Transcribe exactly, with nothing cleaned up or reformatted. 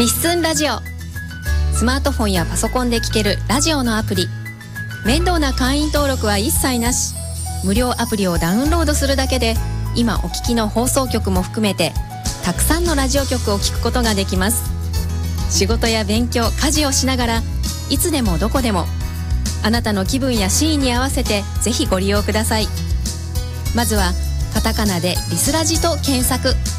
リッスンラジオ。スマートフォンやパソコンで聴けるラジオのアプリ。面倒な会員登録は一切なし。無料アプリをダウンロードするだけで今お聞きの放送局も含めてたくさんのラジオ局を聞くことができます。仕事や勉強、家事をしながらいつでもどこでもあなたの気分やシーンに合わせてぜひご利用ください。まずはカタカナでリスラジと検索。